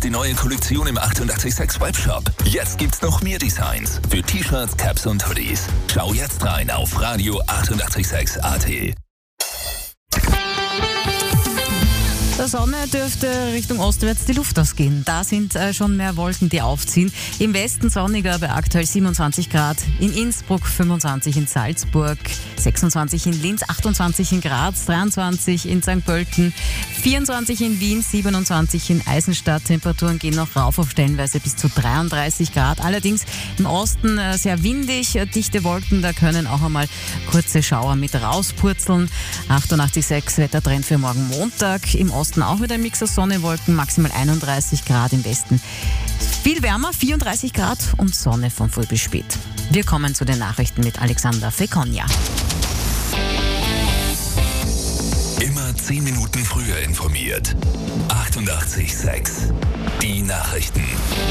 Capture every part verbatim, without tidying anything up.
die neue Kollektion im achtundachtzig Komma sechs Webshop. Jetzt gibt's noch mehr Designs für T-Shirts, Caps und Hoodies. Schau jetzt rein auf radio achtundachtzig Komma sechs Punkt a t. Der Sonne dürfte Richtung ostwärts die Luft ausgehen. Da sind äh, schon mehr Wolken, die aufziehen. Im Westen sonniger bei aktuell siebenundzwanzig Grad, in Innsbruck fünfundzwanzig, in Salzburg sechsundzwanzig, in Linz achtundzwanzig, in Graz dreiundzwanzig, in Sankt Pölten vierundzwanzig, in Wien siebenundzwanzig, in Eisenstadt. Temperaturen gehen noch rauf auf stellenweise bis zu dreiunddreißig Grad. Allerdings im Osten äh, sehr windig, äh, dichte Wolken, da können auch einmal kurze Schauer mit rauspurzeln. achtundachtzig Komma sechs Wettertrend für morgen Montag. Im Osten auch wieder ein Mix aus Sonne, Wolken, maximal einunddreißig Grad, im Westen viel wärmer, vierunddreißig Grad und Sonne von früh bis spät. Wir kommen zu den Nachrichten mit Alexander Fekonja. Immer zehn Minuten früher informiert. achtundachtzig Komma sechs. Die Nachrichten.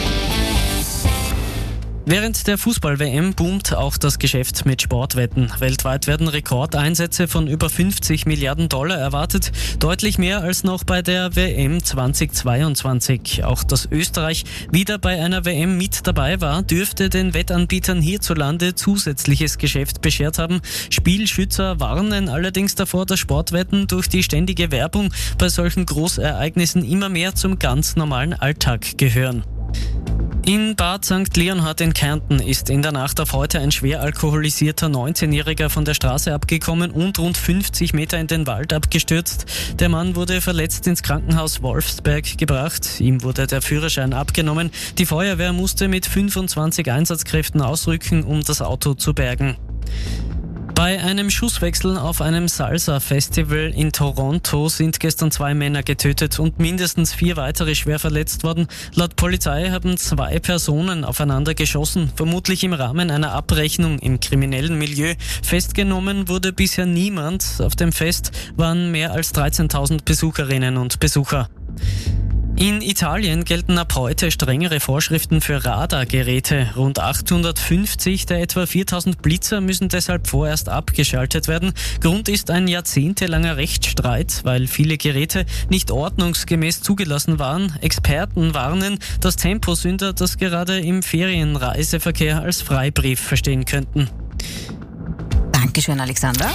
Während der Fußball-W M boomt auch das Geschäft mit Sportwetten. Weltweit werden Rekordeinsätze von über fünfzig Milliarden Dollar erwartet, deutlich mehr als noch bei der W M zweitausendzweiundzwanzig. Auch dass Österreich wieder bei einer W M mit dabei war, dürfte den Wettanbietern hierzulande zusätzliches Geschäft beschert haben. Spielschützer warnen allerdings davor, dass Sportwetten durch die ständige Werbung bei solchen Großereignissen immer mehr zum ganz normalen Alltag gehören. In Bad Sankt Leonhard in Kärnten ist in der Nacht auf heute ein schwer alkoholisierter neunzehnjähriger von der Straße abgekommen und rund fünfzig Meter in den Wald abgestürzt. Der Mann wurde verletzt ins Krankenhaus Wolfsberg gebracht. Ihm wurde der Führerschein abgenommen. Die Feuerwehr musste mit fünfundzwanzig Einsatzkräften ausrücken, um das Auto zu bergen. Bei einem Schusswechsel auf einem Salsa-Festival in Toronto sind gestern zwei Männer getötet und mindestens vier weitere schwer verletzt worden. Laut Polizei haben zwei Personen aufeinander geschossen, vermutlich im Rahmen einer Abrechnung im kriminellen Milieu. Festgenommen wurde bisher niemand. Auf dem Fest waren mehr als dreizehntausend Besucherinnen und Besucher. In Italien gelten ab heute strengere Vorschriften für Radargeräte. Rund achthundertfünfzig der etwa viertausend Blitzer müssen deshalb vorerst abgeschaltet werden. Grund ist ein jahrzehntelanger Rechtsstreit, weil viele Geräte nicht ordnungsgemäß zugelassen waren. Experten warnen, dass Temposünder das gerade im Ferienreiseverkehr als Freibrief verstehen könnten. Dankeschön, Alexander.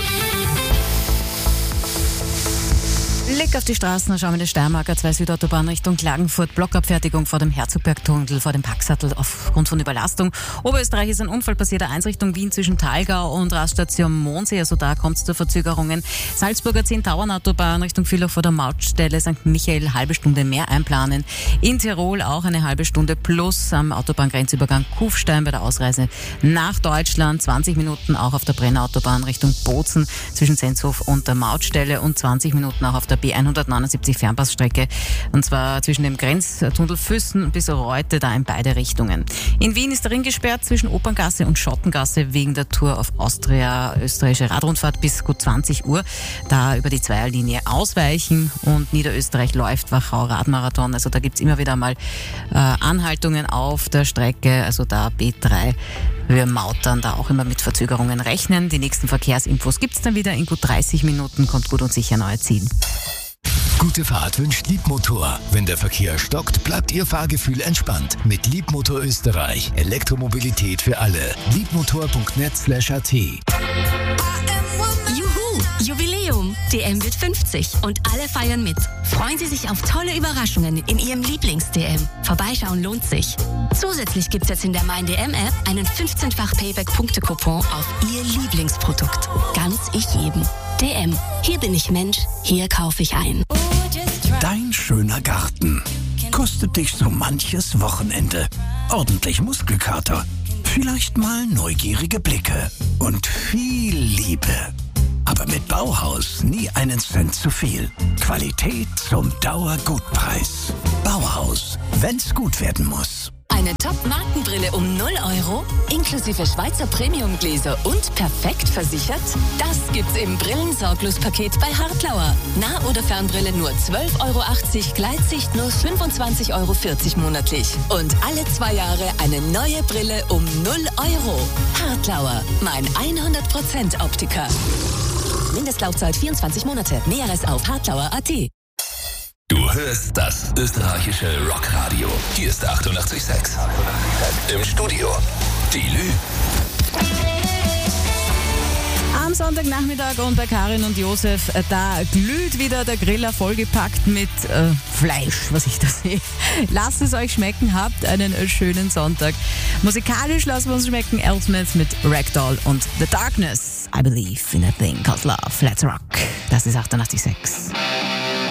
Blick auf die Straßen, schauen wir in die Steiermarker zwei Südautobahn Richtung Klagenfurt. Blockabfertigung vor dem Herzogbergtunnel, vor dem Packsattel aufgrund von Überlastung. Oberösterreich ist ein Unfall passiert, eine Einrichtung Wien zwischen Thalgau und Raststation Mondsee. Also da kommt es zu Verzögerungen. Salzburger zehn-Tauern-Autobahn Richtung Villach vor der Mautstelle Sankt Michael, halbe Stunde mehr einplanen. In Tirol auch eine halbe Stunde plus am Autobahngrenzübergang Kufstein bei der Ausreise nach Deutschland. zwanzig Minuten auch auf der Brennerautobahn Richtung Bozen zwischen Senshof und der Mautstelle und zwanzig Minuten auch auf der B hundertneunundsiebzig Fernpassstrecke, und zwar zwischen dem Grenztunnel Füssen bis Reute, da in beide Richtungen. In Wien ist der Ring gesperrt zwischen Operngasse und Schottengasse wegen der Tour of Austria, österreichische Radrundfahrt bis gut zwanzig Uhr. Da über die Zweierlinie ausweichen, und Niederösterreich läuft Wachau Radmarathon. Also da gibt's immer wieder mal äh, Anhaltungen auf der Strecke, also da B drei. Wir Mautern da auch immer mit Verzögerungen rechnen. Die nächsten Verkehrsinfos gibt's dann wieder in gut dreißig Minuten. Kommt gut und sicher neu ziehen. Gute Fahrt wünscht Liebmotor. Wenn der Verkehr stockt, bleibt Ihr Fahrgefühl entspannt. Mit Liebmotor Österreich. Elektromobilität für alle. liebmotor punkt net slash a t. Juhu! Jubiläum! D M wird fünfzig und alle feiern mit. Freuen Sie sich auf tolle Überraschungen in Ihrem Lieblings-D M. Vorbeischauen lohnt sich. Zusätzlich gibt's jetzt in der Mein D M-App einen fünfzehnfach Payback-Punkte-Coupon auf Ihr Lieblingsprodukt. Ganz ich jedem. D M. Hier bin ich Mensch, hier kaufe ich ein. Dein schöner Garten kostet dich so manches Wochenende. Ordentlich Muskelkater, vielleicht mal neugierige Blicke und viel Liebe. Aber mit Bauhaus nie einen Cent zu viel. Qualität zum Dauergutpreis. Bauhaus, wenn's gut werden muss. Eine Top-Markenbrille um null Euro, inklusive Schweizer Premium-Gläser und perfekt versichert? Das gibt's im Brillensorglos-Paket bei Hartlauer. Nah- oder Fernbrille nur zwölf Euro achtzig, Gleitsicht nur fünfundzwanzig Euro vierzig monatlich. Und alle zwei Jahre eine neue Brille um null Euro. Hartlauer, mein hundert Prozent Optiker. Mindestlaufzeit vierundzwanzig Monate. Näheres auf hartlauer punkt a t. Du hörst das österreichische Rockradio. Hier ist achtundachtzig Komma sechs. Im Studio die Lü. Am Sonntagnachmittag und bei Karin und Josef, da glüht wieder der Griller vollgepackt mit äh, Fleisch, was ich da sehe. Lasst es euch schmecken, habt einen äh, schönen Sonntag. Musikalisch lassen wir uns schmecken, Elsmith mit Ragdoll und The Darkness. I believe in a thing called love. Let's rock. Das ist achtundachtzig Komma sechs.